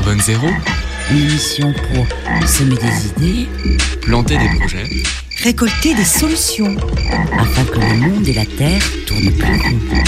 Carbone zéro, Une émission pour semer des idées, planter des projets, récolter des solutions, afin que le monde et la Terre tournent plus rond.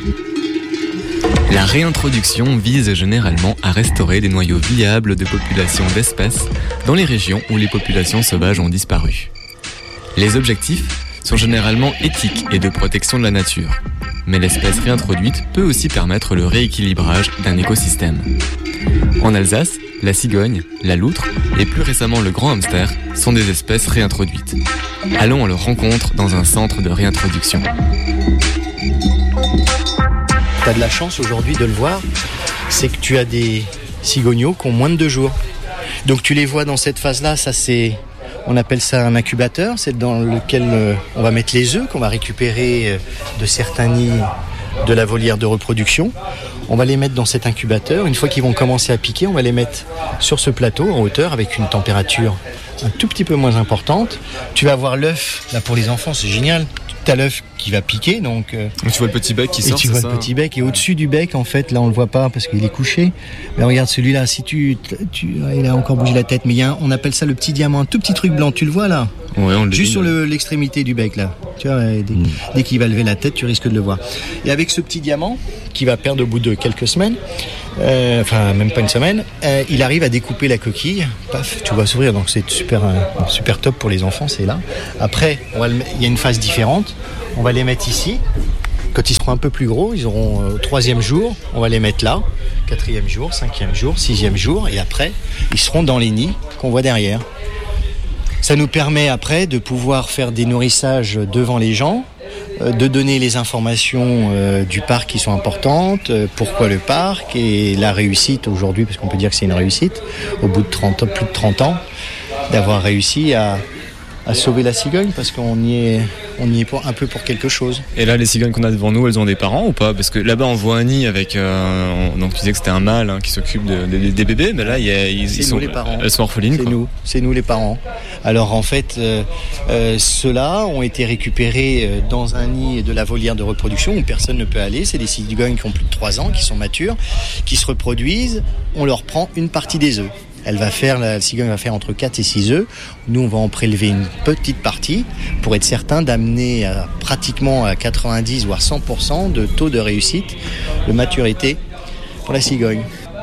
La réintroduction vise généralement à restaurer des noyaux viables de populations d'espèces dans les régions où les populations sauvages ont disparu. Les objectifs sont généralement éthiques et de protection de la nature, mais l'espèce réintroduite peut aussi permettre le rééquilibrage d'un écosystème. En Alsace, la cigogne, la loutre et plus récemment le grand hamster sont des espèces réintroduites. Allons à leur rencontre dans un centre de réintroduction. Tu as de la chance aujourd'hui de le voir, c'est que tu as des cigogneaux qui ont moins de 2 jours. Donc tu les vois dans cette phase-là, on appelle ça un incubateur, c'est dans lequel on va mettre les œufs qu'on va récupérer de certains nids de la volière de reproduction. On va les mettre dans cet incubateur. Une fois qu'ils vont commencer à piquer, on va les mettre sur ce plateau en hauteur avec une température un tout petit peu moins importante. Tu vas avoir l'œuf, là pour les enfants, c'est génial. Tu as l'œuf qui va piquer, donc Tu vois le petit bec qui sort, et tu vois le petit bec, et au-dessus du bec, en fait, là on le voit pas parce qu'il est couché. Mais regarde celui-là, si il a encore bougé la tête, mais on appelle ça le petit diamant, un tout petit truc blanc, tu le vois là? Ouais, on le juste devine. sur l'extrémité du bec là. Tu vois, dès qu'il va lever la tête, tu risques de le voir. Et avec ce petit diamant, qui va perdre au bout de quelques semaines, enfin même pas une semaine, il arrive à découper la coquille. Paf, tu vois s'ouvrir, donc c'est super top pour les enfants, c'est là. Après, il y a une phase différente. On va les mettre ici. Quand ils seront un peu plus gros, ils auront au 3e jour, on va les mettre là, 4e jour, 5e jour, 6e jour, et après, ils seront dans les nids qu'on voit derrière. Ça nous permet après de pouvoir faire des nourrissages devant les gens, de donner les informations du parc qui sont importantes, pourquoi le parc et la réussite aujourd'hui, parce qu'on peut dire que c'est une réussite, au bout de plus de 30 ans, d'avoir réussi à sauver la cigogne, parce qu'on y est un peu pour quelque chose. Et là, les cigognes qu'on a devant nous, elles ont des parents ou pas? Parce que là-bas, on voit un nid avec... donc tu disais que c'était un mâle qui s'occupe des bébés, mais là, ils sont les parents. Elles sont orphelines. C'est nous les parents. Alors en fait, ceux-là ont été récupérés dans un nid de la volière de reproduction où personne ne peut aller. C'est des cigognes qui ont plus de 3 ans, qui sont matures, qui se reproduisent. On leur prend une partie des œufs. La cigogne va faire entre 4 et 6 œufs. Nous, on va en prélever une petite partie pour être certain d'amener pratiquement à 90 voire 100% de taux de réussite, de maturité pour la cigogne.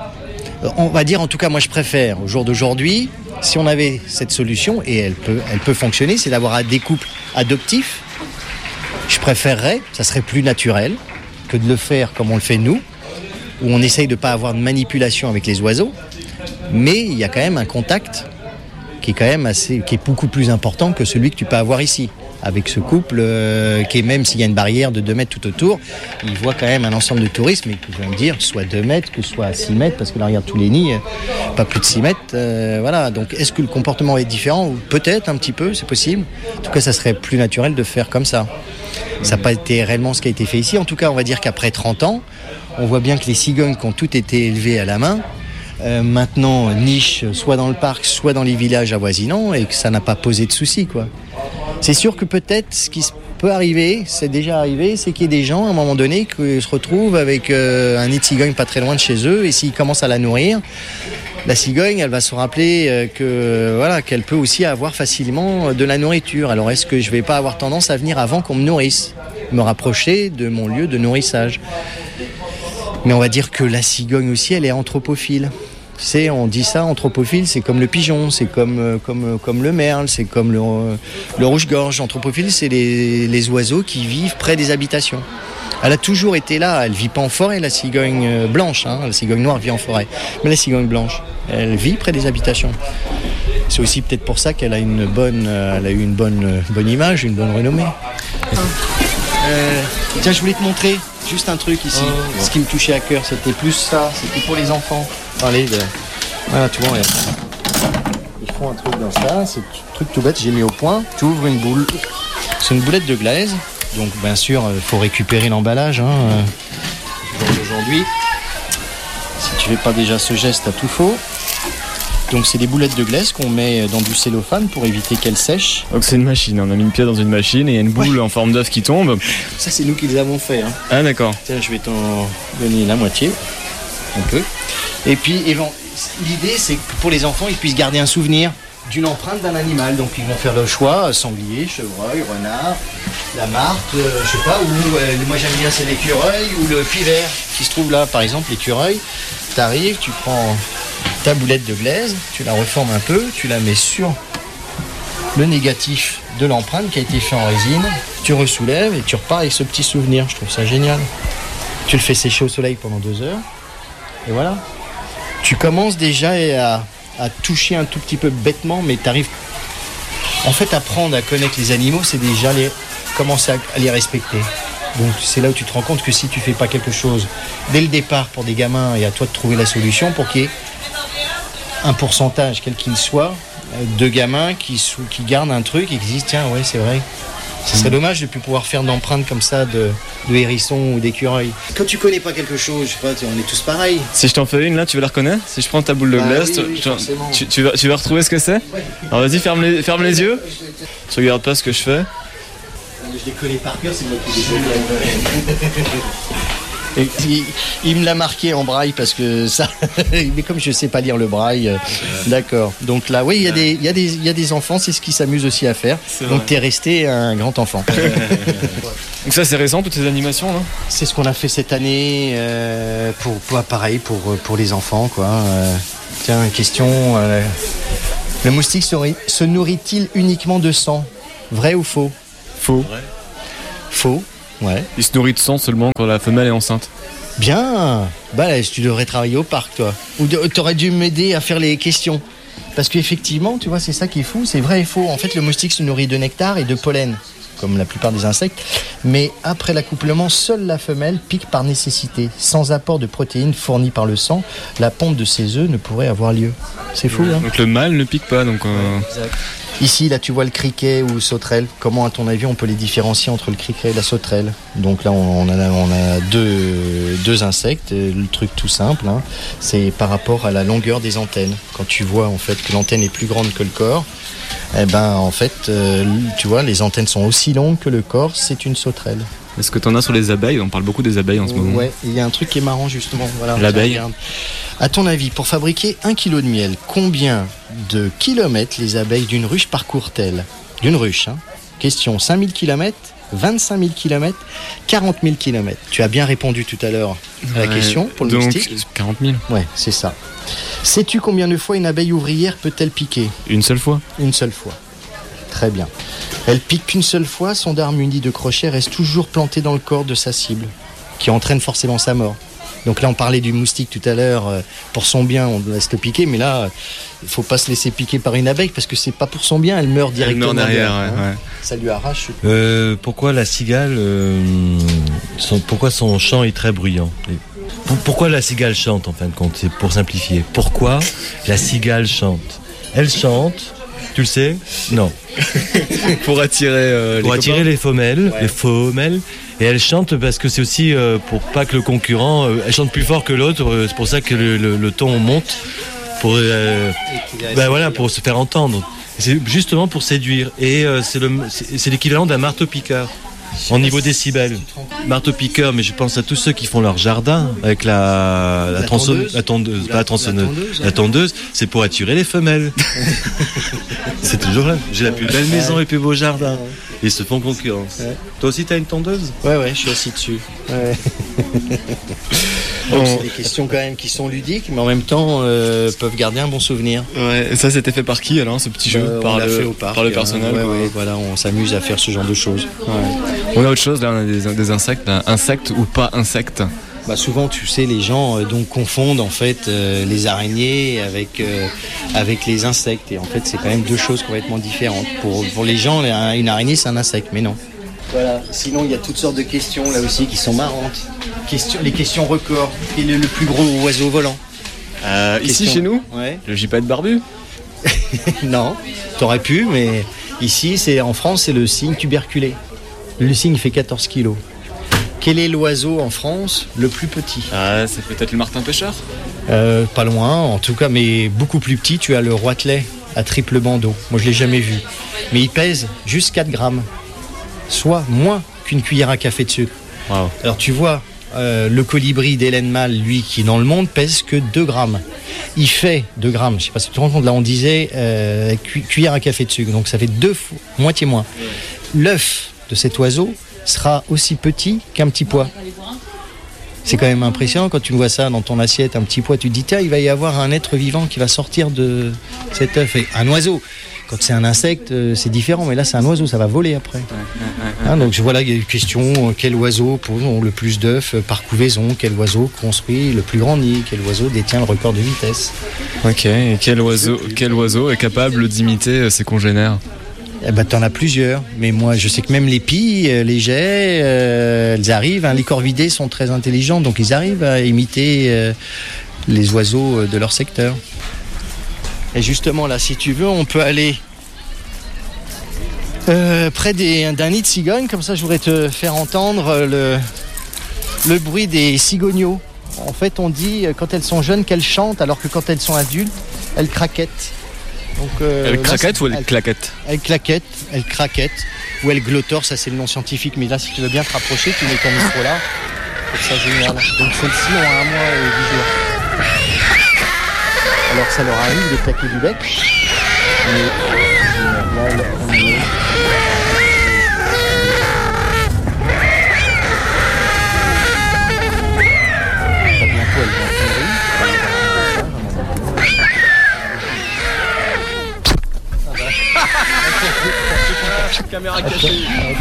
On va dire, en tout cas, moi je préfère, au jour d'aujourd'hui, si on avait cette solution, et elle peut fonctionner, c'est d'avoir des couples adoptifs. Je préférerais, ça serait plus naturel que de le faire comme on le fait nous, où on essaye de ne pas avoir de manipulation avec les oiseaux. Mais il y a quand même un contact qui est beaucoup plus important que celui que tu peux avoir ici. Avec ce couple, qui est, même s'il y a une barrière de 2 mètres tout autour, il voit quand même un ensemble de touristes, mais qui vont me dire soit 2 mètres, que soit 6 mètres, parce que là, regarde tous les nids, pas plus de 6 mètres. Voilà. Donc, est-ce que le comportement va être différent? Peut-être un petit peu, c'est possible. En tout cas, ça serait plus naturel de faire comme ça. Ça n'a pas été réellement ce qui a été fait ici. En tout cas, on va dire qu'après 30 ans, on voit bien que les cigognes qui ont toutes été élevées à la main, maintenant niche soit dans le parc, soit dans les villages avoisinants, et que ça n'a pas posé de soucis, quoi. C'est sûr que peut-être ce qui peut arriver, c'est déjà arrivé, c'est qu'il y ait des gens à un moment donné qui se retrouvent avec un nid de cigogne pas très loin de chez eux, et s'ils commencent à la nourrir, la cigogne, elle va se rappeler qu'elle peut aussi avoir facilement de la nourriture. Alors est-ce que je vais pas avoir tendance à venir avant qu'on me nourrisse, me rapprocher de mon lieu de nourrissage? Mais on va dire que la cigogne aussi, elle est anthropophile. Tu sais, on dit ça, anthropophile, c'est comme le pigeon, c'est comme le merle, c'est comme le rouge-gorge. Anthropophile, c'est les oiseaux qui vivent près des habitations. Elle a toujours été là, elle vit pas en forêt, la cigogne blanche, la cigogne noire vit en forêt. Mais la cigogne blanche, elle vit près des habitations. C'est aussi peut-être pour ça qu'elle a eu une bonne image, une bonne renommée. Tiens, je voulais te montrer juste un truc ici. Ce qui me touchait à cœur, c'était plus ça, c'était pour les enfants. Allez, voilà, tu vois, ils font un truc dans ça, c'est un truc tout bête, j'ai mis au point. Tu ouvres une boule, c'est une boulette de glaise, donc bien sûr, il faut récupérer l'emballage. Aujourd'hui, si tu fais pas déjà ce geste, t'as tout faux. Donc c'est des boulettes de glace qu'on met dans du cellophane pour éviter qu'elles sèchent. Donc c'est une machine, on a mis une pièce dans une machine et il y a une boule en forme d'œuf qui tombe. Ça c'est nous qui les avons fait. Ah d'accord. Tiens, je vais t'en donner la moitié, un peu. Et puis l'idée, c'est que pour les enfants, ils puissent garder un souvenir d'une empreinte d'un animal. Donc ils vont faire le choix, sanglier, chevreuil, renard, la martre, je sais pas, ou moi j'aime bien c'est l'écureuil ou le pivert qui se trouve là. Par exemple, l'écureuil, t'arrives, tu prends ta boulette de glaise, tu la reformes un peu, tu la mets sur le négatif de l'empreinte qui a été fait en résine, tu ressoulèves et tu repars avec ce petit souvenir. Je trouve ça génial. Tu le fais sécher au soleil pendant 2 heures et voilà. Tu commences déjà à toucher un tout petit peu bêtement, mais tu arrives. En fait, apprendre à connaître les animaux, c'est déjà commencer à les respecter. Donc c'est là où tu te rends compte que si tu fais pas quelque chose dès le départ pour des gamins, et à toi de trouver la solution pour qu'il y ait un pourcentage, quel qu'il soit, de gamins qui gardent un truc et qui disent tiens ouais c'est vrai. Ce serait dommage de ne plus pouvoir faire d'empreintes comme ça de hérissons ou d'écureuils. Quand tu connais pas quelque chose, je sais pas, on est tous pareils. Si je t'en fais une là, tu vas la reconnaître? Si je prends ta boule de glace, tu vas retrouver ce que c'est? Alors vas-y, ferme les yeux. Tu regardes pas ce que je fais. Je les connais par cœur, c'est moi qui les connais. Et il me l'a marqué en braille parce que ça. Mais comme je sais pas lire le braille, d'accord. Donc là, oui, il y a des enfants, c'est ce qu'ils s'amusent aussi à faire. Donc t'es resté un grand enfant. Donc ça c'est récent toutes ces animations là? C'est ce qu'on a fait cette année pour les enfants quoi. Tiens, question. Le moustique se nourrit-il uniquement de sang? Vrai ou faux? Faux. Faux. Ouais. Il se nourrit de sang seulement quand la femelle est enceinte. Bien. Bah là, tu devrais travailler au parc, toi. Ou t'aurais dû m'aider à faire les questions. Parce qu'effectivement, tu vois, c'est ça qui est fou. C'est vrai et faux. En fait, le moustique se nourrit de nectar et de pollen, comme la plupart des insectes. Mais après l'accouplement, seule la femelle pique par nécessité. Sans apport de protéines fournies par le sang, la ponte de ses œufs ne pourrait avoir lieu. C'est fou, hein. Donc le mâle ne pique pas. Donc Exact. Ici, là, tu vois le criquet ou le sauterelle. Comment, à ton avis, on peut les différencier entre le criquet et la sauterelle? Donc là, on a deux insectes. Le truc tout simple, hein, c'est par rapport à la longueur des antennes. Quand tu vois en fait que l'antenne est plus grande que le corps, eh ben en fait, tu vois, les antennes sont aussi longues que le corps. C'est une sauterelle. Est-ce que tu en as sur les abeilles? On parle beaucoup des abeilles en ce moment. Ouais, il y a un truc qui est marrant justement. Voilà, l'abeille. À ton avis, pour fabriquer 1 kilo de miel, combien de kilomètres les abeilles d'une ruche parcourent-elles? D'une ruche, hein. Question, 5000 km, 25 000 km, 40 000 km. Tu as bien répondu tout à l'heure à la question pour le moustique. 40 000. Ouais, c'est ça. Sais-tu combien de fois une abeille ouvrière peut-elle piquer? Une seule fois. Une seule fois. Très bien. Elle pique qu'une seule fois, son dard muni de crochet reste toujours planté dans le corps de sa cible, qui entraîne forcément sa mort. Donc là, on parlait du moustique tout à l'heure, pour son bien, on laisse le piquer, mais là, il ne faut pas se laisser piquer par une abeille, parce que c'est pas pour son bien, elle meurt directement. Elle meurt derrière, ouais. Ça lui arrache. Pourquoi la cigale, pourquoi son chant est très bruyant? Pourquoi la cigale chante, en fin de compte? C'est pour simplifier. Pourquoi la cigale chante? Elle chante, tu le sais? Non. Pour attirer les femelles, ouais. Les femelles. Et elle chante parce que c'est aussi pour pas que le concurrent, elle chante plus fort que l'autre. C'est pour ça que le ton monte pour pour se faire entendre. C'est justement pour séduire. Et c'est l'équivalent d'un marteau-piqueur en niveau décibels. Marteau-piqueur, mais je pense à tous ceux qui font leur jardin avec la tondeuse, c'est pour attirer les femelles. C'est toujours là. J'ai la plus belle maison et le plus beau jardin. Ils se font concurrence. Ouais. Toi aussi, t'as une tondeuse? Ouais, je suis assis dessus. Ouais. Donc, c'est des questions quand même qui sont ludiques, mais en même temps peuvent garder un bon souvenir. Ouais. Et ça, c'était fait par qui alors, ce petit jeu? On l'a fait au parc. Par le personnel. Ouais, voilà, on s'amuse à faire ce genre de choses. Ouais. On a autre chose là, on a des insectes, insectes ou pas insectes. Bah souvent, tu sais, les gens confondent en fait les araignées avec les insectes. Et en fait, c'est quand même deux choses complètement différentes. Pour les gens, une araignée, c'est un insecte, mais non. Voilà. Sinon, il y a toutes sortes de questions là aussi qui sont marrantes. Les questions records. Quel est le plus gros oiseau volant? Ici, chez nous, le gypaète barbu. Non, t'aurais pu, mais ici, en France, c'est le cygne tuberculé. Le cygne fait 14 kilos. Quel est l'oiseau en France le plus petit? C'est peut-être le martin-pêcheur? Pas loin, en tout cas, mais beaucoup plus petit. Tu as le roitelet à triple bandeau. Moi, je ne l'ai jamais vu. Mais il pèse juste 4 grammes. Soit moins qu'une cuillère à café de sucre. Wow. Alors, tu vois, le colibri d'Hélène Mâle, lui, qui est dans le monde, pèse que 2 grammes. Il fait 2 grammes, je sais pas si tu te rends compte, là on disait cuillère à café de sucre, donc ça fait 2 fois, moitié moins. L'œuf de cet oiseau sera aussi petit qu'un petit pois. C'est quand même impressionnant quand tu vois ça dans ton assiette, un petit pois, tu te dis, tiens, il va y avoir un être vivant qui va sortir de cet œuf. Et un oiseau, quand c'est un insecte, c'est différent, mais là c'est un oiseau, ça va voler après. Donc voilà, il y a une question, quel oiseau pose le plus d'œufs par couvaison, quel oiseau construit le plus grand nid, quel oiseau détient le record de vitesse. Ok, et quel oiseau est capable d'imiter ses congénères? Eh ben, t'en as plusieurs, mais moi je sais que même les pies, les geais, elles arrivent, les corvidés sont très intelligents, donc ils arrivent à imiter les oiseaux de leur secteur. Et justement là, si tu veux, on peut aller près d'un nid de cigogne, comme ça je voudrais te faire entendre le bruit des cigogneaux. En fait on dit quand elles sont jeunes qu'elles chantent, alors que quand elles sont adultes, elles craquettent. Donc, elle craquette ou elle claquette? Elle claquette, elle craquette, ou elle glottor, ça c'est le nom scientifique, mais là si tu veux bien te rapprocher, tu mets ton micro là, c'est ça génial. Donc celles-ci ont 1 mois et 10 jours. Alors ça leur arrive de claquer du bec, mais là, on est... Bientôt elles vont Caméra cachée.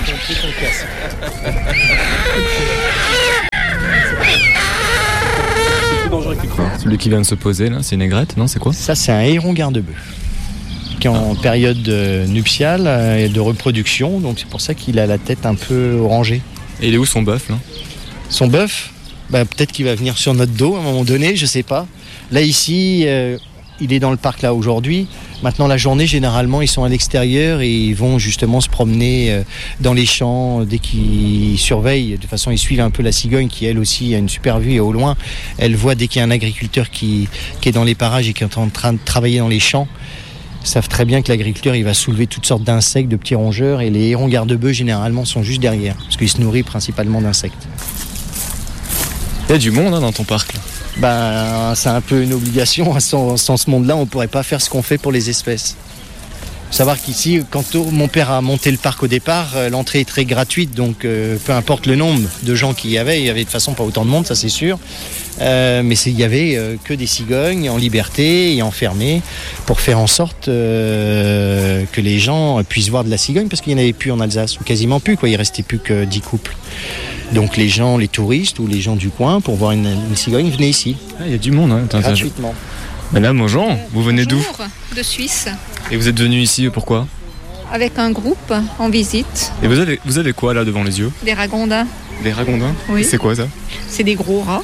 C'est plus dangereux que tu crois. Celui qui vient de se poser là, c'est une aigrette, non? C'est quoi? Ça, c'est un héron garde-bœuf qui est en période nuptiale et de reproduction, donc c'est pour ça qu'il a la tête un peu orangée. Et il est où son bœuf là? Son bœuf, peut-être qu'il va venir sur notre dos à un moment donné, je sais pas. Là ici, il est dans le parc là aujourd'hui. Maintenant la journée, généralement, ils sont à l'extérieur et ils vont justement se promener dans les champs dès qu'ils surveillent. De toute façon, ils suivent un peu la cigogne qui, elle aussi, a une super vue et au loin, elle voit dès qu'il y a un agriculteur qui est dans les parages et qui est en train de travailler dans les champs. Ils savent très bien que l'agriculteur, il va soulever toutes sortes d'insectes, de petits rongeurs, et les hérons garde-bœufs, généralement, sont juste derrière, parce qu'ils se nourrissent principalement d'insectes. Il y a du monde dans ton parc là. C'est un peu une obligation. Sans ce monde-là, on ne pourrait pas faire ce qu'on fait pour les espèces. Il faut savoir qu'ici, quand mon père a monté le parc au départ, l'entrée est très gratuite, donc peu importe le nombre de gens qu'il y avait de toute façon pas autant de monde, ça c'est sûr. Mais il y avait que des cigognes en liberté et enfermées pour faire en sorte que les gens puissent voir de la cigogne, parce qu'il n'y en avait plus en Alsace, ou quasiment plus, quoi. Il restait plus que 10 couples. Donc les gens, les touristes ou les gens du coin, pour voir une cigogne, venaient ici. Il y a du monde, hein. Gratuitement. Madame, bonjour, vous venez d'où? De Suisse. Et vous êtes venu ici, pourquoi? Avec un groupe en visite. Et vous avez quoi là devant les yeux? Des ragondins. Des ragondins? Oui. C'est quoi ça? C'est des gros rats.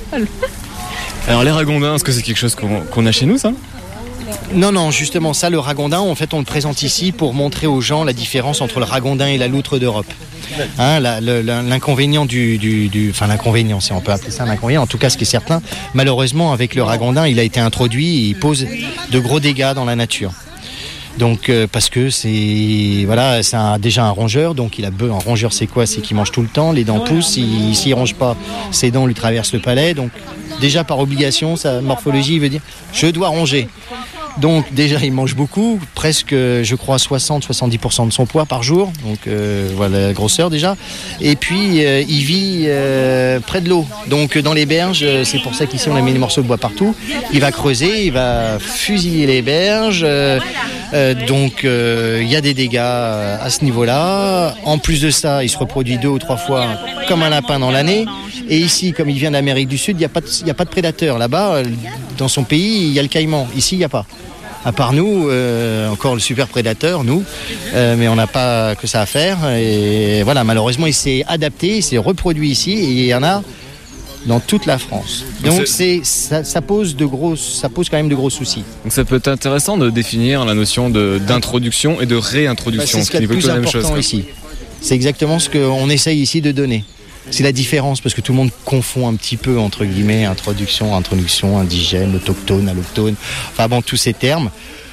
Alors les ragondins, est-ce que c'est quelque chose qu'on a chez nous, ça? Non, justement, ça, le ragondin, en fait, on le présente ici pour montrer aux gens la différence entre le ragondin et la loutre d'Europe. L'inconvénient l'inconvénient, si on peut appeler ça un inconvénient, en tout cas, ce qui est certain, malheureusement, avec le ragondin, il a été introduit et il pose de gros dégâts dans la nature. Donc, parce que c'est déjà un rongeur, donc un rongeur, c'est quoi? C'est qu'il mange tout le temps, les dents poussent, s'il ronge pas, ses dents lui traversent le palais, donc déjà par obligation, sa morphologie veut dire je dois ronger. Donc déjà il mange beaucoup, presque je crois 60-70% de son poids par jour, donc voilà la grosseur déjà. Et puis il vit près de l'eau, donc dans les berges, c'est pour ça qu'ici on a mis des morceaux de bois partout. Il va creuser, il va fusiller les berges, donc il y a des dégâts à ce niveau-là. En plus de ça, il se reproduit 2 ou 3 fois comme un lapin dans l'année. Et ici, comme il vient d'Amérique du Sud, il n'y a pas de prédateurs. Là-bas, dans son pays, il y a le caïman. Ici, il n'y a pas. À part nous, encore le super prédateur, nous, mais on n'a pas que ça à faire. Et voilà, malheureusement, il s'est adapté, il s'est reproduit ici, et il y en a dans toute la France. Donc ça pose quand même de gros soucis. Donc ça peut être intéressant de définir la notion d'introduction et de réintroduction. C'est ce qui est le plus important ici. C'est exactement ce qu'on essaye ici de donner. C'est la différence, parce que tout le monde confond un petit peu, entre guillemets, introduction, indigène, autochtone, alloctone, enfin bon, tous ces termes.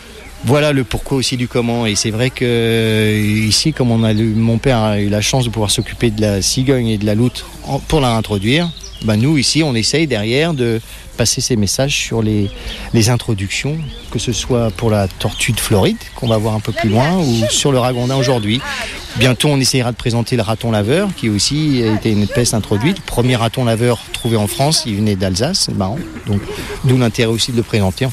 Voilà le pourquoi aussi du comment. Et c'est vrai que ici, comme mon père a eu la chance de pouvoir s'occuper de la cigogne et de la loutre pour la introduire, nous ici on essaye derrière de passer ces messages sur les introductions, que ce soit pour la tortue de Floride qu'on va voir un peu plus loin ou sur le ragondin aujourd'hui. Bientôt on essayera de présenter le raton laveur qui aussi a été une espèce introduite. Le premier raton laveur trouvé en France, il venait d'Alsace, c'est marrant. Donc d'où l'intérêt aussi de le présenter.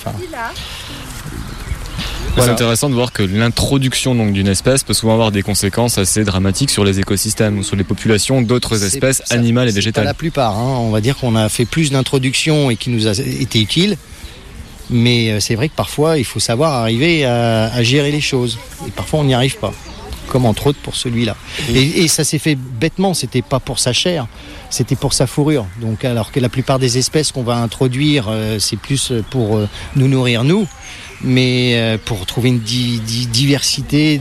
C'est intéressant de voir que l'introduction donc d'une espèce peut souvent avoir des conséquences assez dramatiques sur les écosystèmes ou sur les populations d'autres espèces animales et végétales. Pas la plupart, on va dire qu'on a fait plus d'introductions et qui nous a été utile. Mais c'est vrai que parfois il faut savoir arriver à gérer les choses. Et parfois on n'y arrive pas. Comme entre autres pour celui-là. Et ça s'est fait bêtement, c'était pas pour sa chair, c'était pour sa fourrure. Donc alors que la plupart des espèces qu'on va introduire, c'est plus pour nous nourrir nous. Mais pour trouver une diversité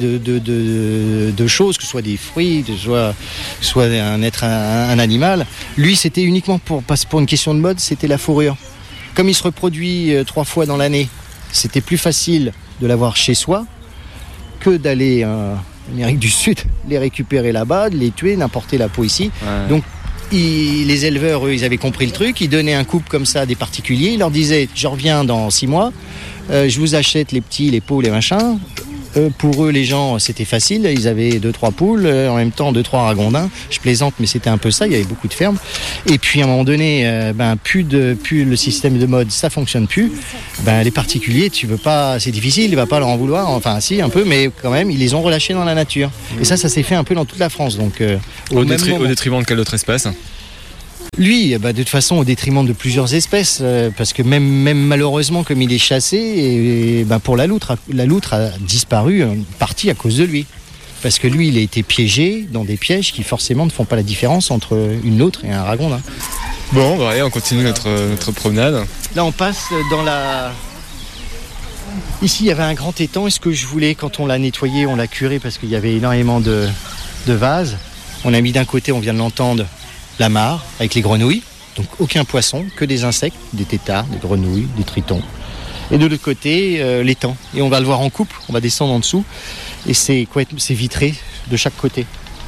de choses, que ce soit des fruits, que ce soit un animal. Lui, c'était uniquement pour une question de mode, c'était la fourrure. Comme il se reproduit 3 fois dans l'année, c'était plus facile de l'avoir chez soi que d'aller en Amérique du Sud, les récupérer là-bas, de les tuer, d'importer la peau ici. Ouais. Donc les éleveurs, eux, ils avaient compris le truc, ils donnaient un couple comme ça à des particuliers, ils leur disaient « je reviens dans 6 mois ». Je vous achète les petits, les pots, les machins. Pour eux, les gens, c'était facile. Ils avaient 2-3 poules, en même temps 2-3 ragondins. Je plaisante, mais c'était un peu ça. Il y avait beaucoup de fermes. Et puis à un moment donné, plus le système de mode, ça fonctionne plus. Les particuliers, tu veux pas, c'est difficile. Il va pas leur en vouloir. Enfin, si un peu, mais quand même, ils les ont relâchés dans la nature. Et ça s'est fait un peu dans toute la France. Donc, au détriment de quelle autre espèce ? Lui, de toute façon, au détriment de plusieurs espèces, parce que même malheureusement, comme il est chassé, et pour la loutre a disparu une partie à cause de lui. Parce que lui, il a été piégé dans des pièges qui forcément ne font pas la différence entre une loutre et un ragondin. Bon, allez, on continue notre promenade. Là, on passe dans la... Ici, il y avait un grand étang, et ce que je voulais, quand on l'a nettoyé, on l'a curé, parce qu'il y avait énormément de vases. On a mis d'un côté, on vient de l'entendre, la mare avec les grenouilles, donc aucun poisson, que des insectes, des têtards, des grenouilles, des tritons. Et de l'autre côté, l'étang. Et on va le voir en coupe, on va descendre en dessous, et c'est vitré de chaque côté.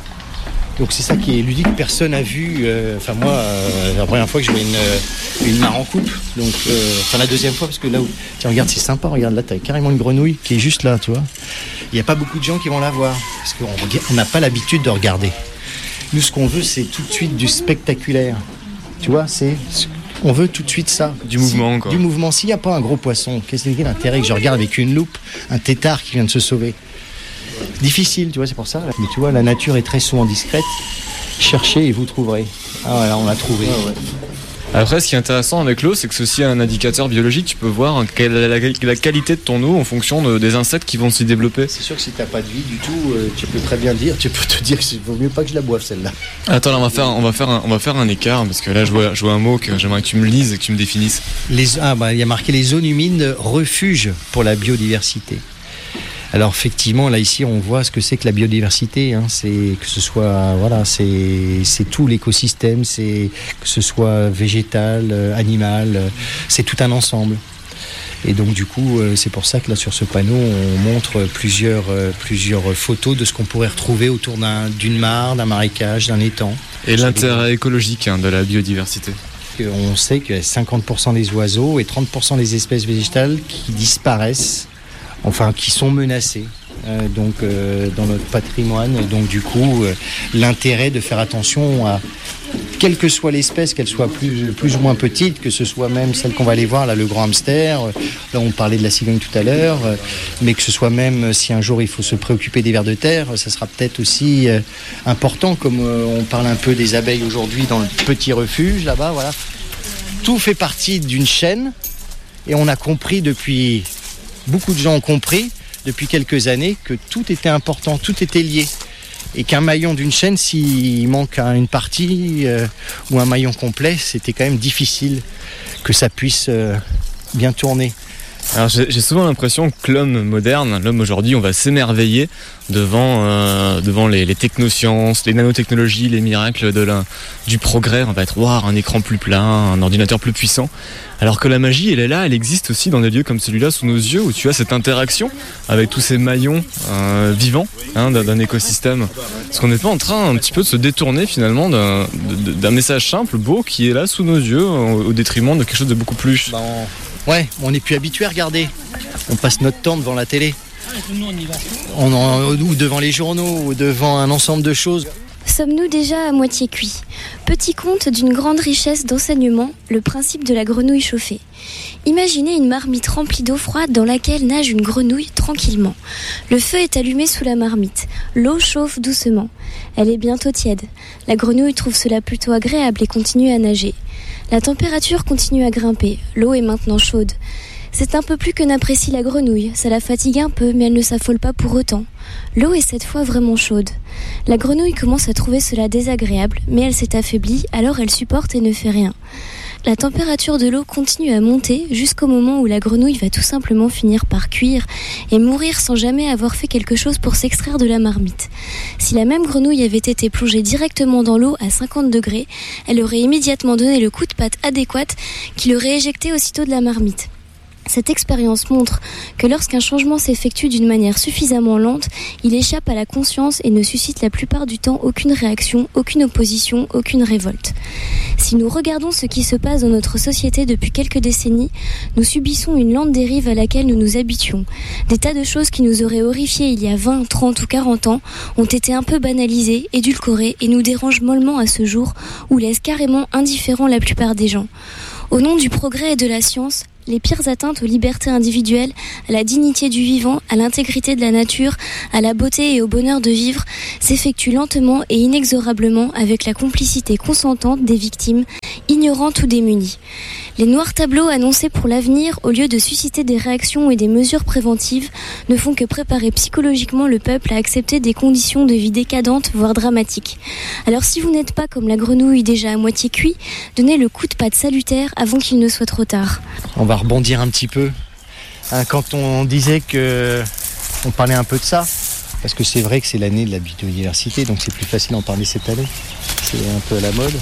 Donc c'est ça qui est ludique, personne n'a vu, moi, la première fois que je vois une mare en coupe, donc la deuxième fois, parce que là où, tiens regarde, c'est sympa, regarde là, t'as carrément une grenouille qui est juste là, tu vois. Il n'y a pas beaucoup de gens qui vont la voir, parce qu'on n'a pas l'habitude de regarder. Nous, ce qu'on veut, c'est tout de suite du spectaculaire. Tu vois, on veut tout de suite ça. Du mouvement, quoi. Du mouvement. S'il n'y a pas un gros poisson, qu'est-ce qu'il y a l'intérêt que je regarde avec une loupe un tétard qui vient de se sauver ? Difficile, tu vois, c'est pour ça. Mais tu vois, la nature est très souvent discrète. Cherchez et vous trouverez. Ah voilà, on l'a trouvé. Ah ouais. Après, ce qui est intéressant avec l'eau, c'est que c'est aussi un indicateur biologique. Tu peux voir la qualité de ton eau en fonction des insectes qui vont s'y développer. C'est sûr que si tu n'as pas de vie du tout, tu peux très bien le dire. Tu peux te dire qu'il vaut mieux pas que je la boive, celle-là. Attends, là, on va faire un écart, parce que là, je vois un mot que j'aimerais que tu me lises et que tu me définisses. Il y a marqué les zones humides refuge pour la biodiversité. Alors effectivement, là ici, on voit ce que c'est que la biodiversité. C'est que ce soit, c'est tout l'écosystème, c'est que ce soit végétal, animal, c'est tout un ensemble. Et donc du coup, c'est pour ça que là sur ce panneau, on montre plusieurs photos de ce qu'on pourrait retrouver autour d'une mare, d'un marécage, d'un étang. Et l'intérêt écologique de la biodiversité. On sait qu'il y a 50% des oiseaux et 30% des espèces végétales qui disparaissent. Enfin, qui sont menacés dans notre patrimoine. Et donc, du coup, l'intérêt de faire attention à, quelle que soit l'espèce, qu'elle soit plus ou moins petite, que ce soit même celle qu'on va aller voir, là, le grand hamster, là, on parlait de la cigogne tout à l'heure, mais que ce soit même si un jour il faut se préoccuper des vers de terre, ça sera peut-être aussi important, comme on parle un peu des abeilles aujourd'hui dans le petit refuge, là-bas, voilà. Tout fait partie d'une chaîne, et on a compris beaucoup de gens ont compris depuis quelques années que tout était important, tout était lié. Et qu'un maillon d'une chaîne, s'il manque une partie ou un maillon complet, c'était quand même difficile que ça puisse bien tourner. Alors j'ai souvent l'impression que l'homme aujourd'hui, on va s'émerveiller devant les technosciences, les nanotechnologies, les miracles du progrès. On va être un écran plus plat, un ordinateur plus puissant. Alors que la magie, elle est là, elle existe aussi dans des lieux comme celui-là sous nos yeux, où tu as cette interaction avec tous ces maillons vivants d'un écosystème. Est-ce qu'on n'est pas en train un petit peu de se détourner finalement d'un message simple, beau, qui est là sous nos yeux, au détriment de quelque chose de beaucoup plus... Ouais, on n'est plus habitué à regarder. On passe notre temps devant la télé. Ou devant les journaux, ou devant un ensemble de choses. Sommes-nous déjà à moitié cuits ? Petit conte d'une grande richesse d'enseignement, le principe de la grenouille chauffée. Imaginez une marmite remplie d'eau froide dans laquelle nage une grenouille tranquillement. Le feu est allumé sous la marmite. L'eau chauffe doucement. Elle est bientôt tiède. La grenouille trouve cela plutôt agréable et continue à nager. La température continue à grimper. L'eau est maintenant chaude. C'est un peu plus que n'apprécie la grenouille. Ça la fatigue un peu, mais elle ne s'affole pas pour autant. L'eau est cette fois vraiment chaude. La grenouille commence à trouver cela désagréable, mais elle s'est affaiblie, alors elle supporte et ne fait rien. La température de l'eau continue à monter jusqu'au moment où la grenouille va tout simplement finir par cuire et mourir sans jamais avoir fait quelque chose pour s'extraire de la marmite. Si la même grenouille avait été plongée directement dans l'eau à 50 degrés, elle aurait immédiatement donné le coup de patte adéquat qui l'aurait éjectée aussitôt de la marmite. Cette expérience montre que lorsqu'un changement s'effectue d'une manière suffisamment lente, il échappe à la conscience et ne suscite la plupart du temps aucune réaction, aucune opposition, aucune révolte. Si nous regardons ce qui se passe dans notre société depuis quelques décennies, nous subissons une lente dérive à laquelle nous nous habituons. Des tas de choses qui nous auraient horrifiés il y a 20, 30 ou 40 ans ont été un peu banalisées, édulcorées et nous dérangent mollement à ce jour ou laissent carrément indifférents la plupart des gens. Au nom du progrès et de la science, les pires atteintes aux libertés individuelles, à la dignité du vivant, à l'intégrité de la nature, à la beauté et au bonheur de vivre, s'effectuent lentement et inexorablement avec la complicité consentante des victimes, ignorantes ou démunies. Les noirs tableaux annoncés pour l'avenir, au lieu de susciter des réactions et des mesures préventives, ne font que préparer psychologiquement le peuple à accepter des conditions de vie décadentes, voire dramatiques. Alors si vous n'êtes pas comme la grenouille déjà à moitié cuit, donnez le coup de patte salutaire avant qu'il ne soit trop tard. On va rebondir un petit peu. Quand on disait que... On parlait un peu de ça, parce que c'est vrai que c'est l'année de la biodiversité, donc c'est plus facile d'en parler cette année. C'est un peu à la mode.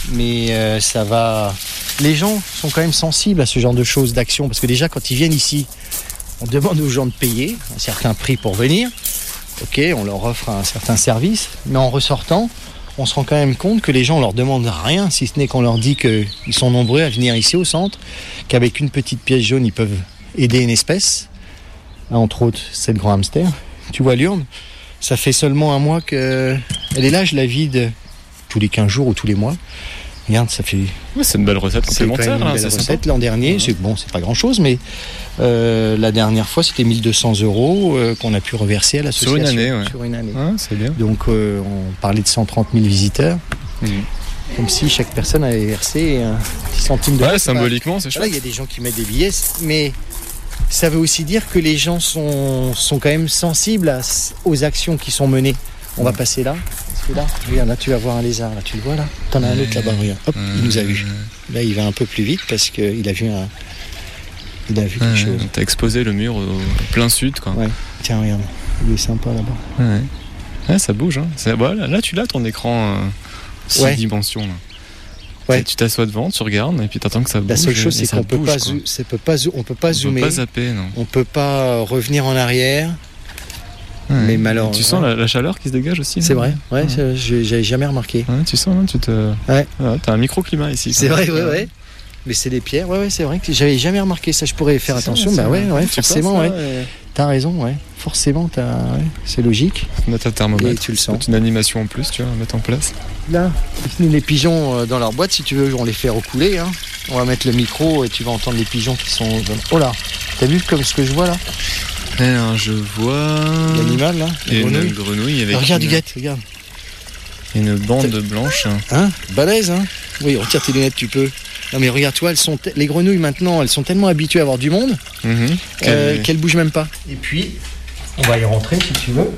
Mais ça va... Les gens sont quand même sensibles à ce genre de choses, d'actions, parce que déjà quand ils viennent ici, on demande aux gens de payer un certain prix pour venir. Ok, on leur offre un certain service, mais en ressortant, on se rend quand même compte que les gens ne leur demandent rien, si ce n'est qu'on leur dit qu'ils sont nombreux à venir ici au centre, qu'avec une petite pièce jaune, ils peuvent aider une espèce, entre autres, c'est le grand hamster. Tu vois l'urne, ça fait seulement un mois qu'elle est là, je la vide tous les 15 jours ou tous les mois. Regarde, ça fait... Ouais, c'est une belle recette complémentaire. C'est quand même une belle recette. L'an dernier, c'est pas grand-chose, mais la dernière fois, c'était 1 200 € qu'on a pu reverser à l'association. Sur une année, ouais. Sur une année. Ouais, c'est bien. Donc, on parlait de 130 000 visiteurs. Comme si chaque personne avait versé un petit centime de... Ouais, symboliquement, c'est chouette. Là, il y a des gens qui mettent des billets, mais ça veut aussi dire que les gens sont quand même sensibles aux actions qui sont menées. On va passer là. Là, regarde, là tu vas voir un lézard, là tu le vois là. T'en as un autre là-bas, regarde. Hop, il nous a vu. Là il va un peu plus vite parce qu'il a vu quelque chose. T'as exposé le mur au plein sud quoi. Ouais. Tiens regarde, il est sympa là-bas. Ouais, ça bouge hein. Voilà, là tu l'as ton écran 6 dimensions là. Ouais. Tu t'assois devant, tu regardes et puis t'attends que ça bouge. La seule chose c'est qu'on peut pas zoomer. On peut pas zapper, non. On peut pas revenir en arrière. Mais malheureusement. Tu sens la chaleur qui se dégage aussi. C'est vrai, ouais. J'avais jamais remarqué. Ouais, tu sens, Ouais. T'as un microclimat ici. C'est vrai, ouais. Mais c'est des pierres, ouais, c'est vrai que j'avais jamais remarqué ça. Je pourrais faire attention. Forcément, ouais. T'as raison, ouais. Forcément, c'est logique. Mettre un thermomètre. Et tu le sens. Une animation en plus, tu vas mettre en place. Là, les pigeons dans leur boîte, si tu veux, on les fait recouler. Hein. On va mettre le micro et tu vas entendre les pigeons qui sont. Oh là, t'as vu comme ce que je vois là? Alors, je vois l'animal là, une grenouille avec. Regarde, regarde. Une bande blanche. Hein, balèze, hein. Oui, retire tes lunettes, tu peux. Non mais regarde, toi, les grenouilles maintenant, elles sont tellement habituées à avoir du monde qu'elles bougent même pas. Et puis, on va y rentrer si tu veux.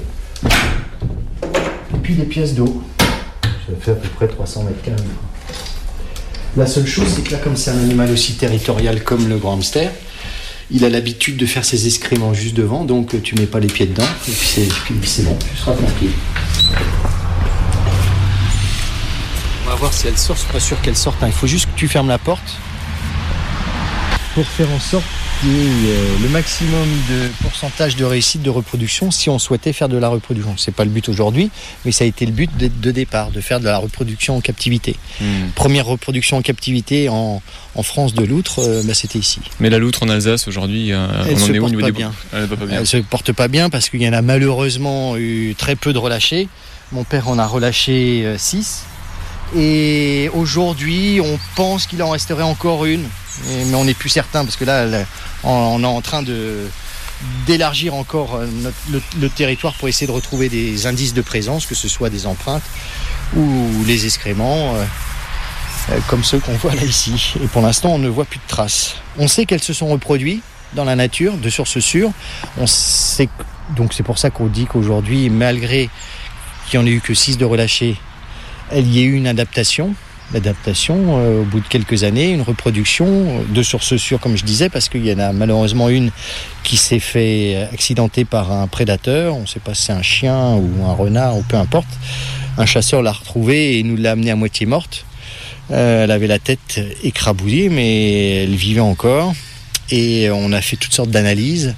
Et puis des pièces d'eau. Ça fait à peu près 300 mètres carrés. La seule chose, c'est que là, comme c'est un animal aussi territorial comme le grand hamster, il a l'habitude de faire ses excréments juste devant, donc tu mets pas les pieds dedans, et puis c'est bon, tu seras tranquille. On va voir si elle sort, je suis pas sûr qu'elle sorte. Il faut juste que tu fermes la porte pour faire en sorte qu'il y ait le maximum de pourcentage de réussite de reproduction si on souhaitait faire de la reproduction. C'est pas le but aujourd'hui, mais ça a été le but de départ, de faire de la reproduction en captivité. Première reproduction en captivité en France de loutre, c'était ici. Mais la loutre en Alsace aujourd'hui, on en est où au niveau des bouts ? Elle va pas bien. Elle se porte pas bien parce qu'il y en a malheureusement eu très peu de relâchés. Mon père en a relâché 6. Et aujourd'hui, on pense qu'il en resterait encore une, mais on n'est plus certain parce que là, on est en train d'élargir encore le territoire pour essayer de retrouver des indices de présence, que ce soit des empreintes ou les excréments, comme ceux qu'on voit là ici. Et pour l'instant, on ne voit plus de traces. On sait qu'elles se sont reproduites dans la nature, de source sûre. Donc c'est pour ça qu'on dit qu'aujourd'hui, malgré qu'il n'y en ait eu que 6 de relâchés, il y a eu une adaptation, au bout de quelques années, une reproduction de source sûre, comme je disais, parce qu'il y en a malheureusement une qui s'est fait accidenter par un prédateur. On ne sait pas si c'est un chien ou un renard ou peu importe. Un chasseur l'a retrouvée et nous l'a amenée à moitié morte. Elle avait la tête écrabouillée, mais elle vivait encore. Et on a fait toutes sortes d'analyses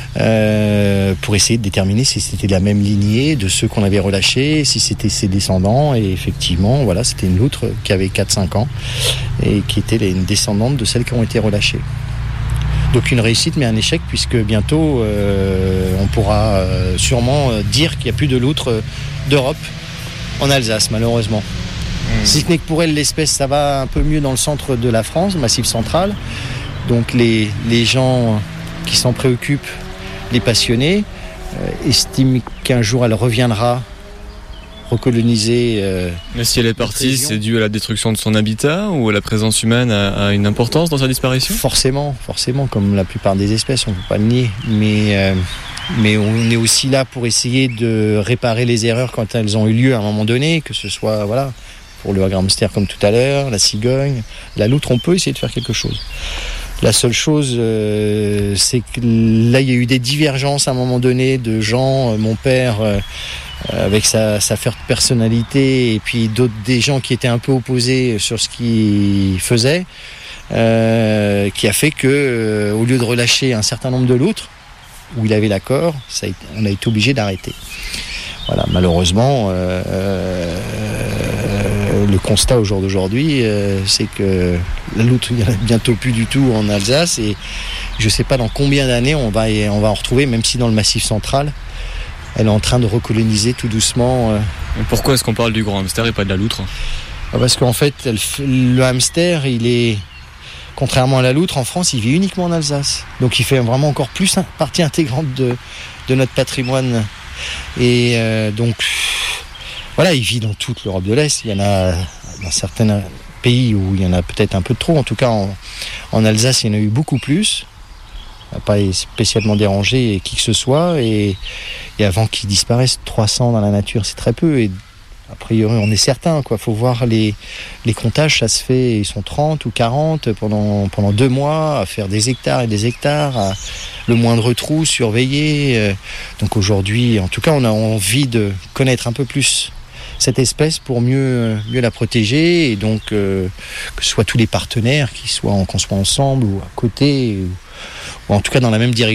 pour essayer de déterminer si c'était la même lignée de ceux qu'on avait relâchés, si c'était ses descendants. Et effectivement, voilà, c'était une loutre qui avait 4-5 ans et qui était une descendante de celles qui ont été relâchées. Donc une réussite mais un échec, puisque bientôt on pourra sûrement dire qu'il n'y a plus de loutres d'Europe en Alsace, malheureusement. Si ce n'est que pour elle, l'espèce, ça va un peu mieux dans le centre de la France, Massif central. Donc les gens qui s'en préoccupent, les passionnés, estiment qu'un jour elle reviendra recoloniser. Mais si elle est partie, c'est dû à la destruction de son habitat ou à la présence humaine a une importance dans sa disparition ? Forcément, comme la plupart des espèces, on ne peut pas le nier. Mais on est aussi là pour essayer de réparer les erreurs quand elles ont eu lieu à un moment donné, que ce soit pour le hamster comme tout à l'heure, la cigogne, la loutre, on peut essayer de faire quelque chose. La seule chose, c'est que là, il y a eu des divergences à un moment donné de gens, mon père, avec sa forte personnalité, et puis des gens qui étaient un peu opposés sur ce qu'il faisait, qui a fait que, au lieu de relâcher un certain nombre de loutres, où il avait l'accord, on a été obligé d'arrêter. Voilà, malheureusement, le constat au jour d'aujourd'hui, c'est que la loutre, il n'y en a bientôt plus du tout en Alsace, et je ne sais pas dans combien d'années on va en retrouver, même si dans le Massif central, elle est en train de recoloniser tout doucement. Et pourquoi est-ce qu'on parle du grand hamster et pas de la loutre ? Parce qu'en fait, le hamster, contrairement à la loutre, en France, il vit uniquement en Alsace. Donc il fait vraiment encore plus partie intégrante de notre patrimoine. Et donc, voilà, il vit dans toute l'Europe de l'Est. Il y en a dans certains pays où il y en a peut-être un peu trop. En tout cas, en Alsace, il y en a eu beaucoup plus. Ça n'a pas spécialement dérangé qui que ce soit. Et avant qu'ils disparaissent, 300 dans la nature, c'est très peu. Et a priori, on est certain, quoi. Faut voir les comptages, ça se fait, ils sont 30 ou 40 pendant 2 mois, à faire des hectares et des hectares, le moindre trou surveillé. Donc aujourd'hui, en tout cas, on a envie de connaître un peu plus cette espèce pour mieux la protéger, et donc que ce soit tous les partenaires, qu'on soit ensemble ou à côté, ou en tout cas dans la même direction.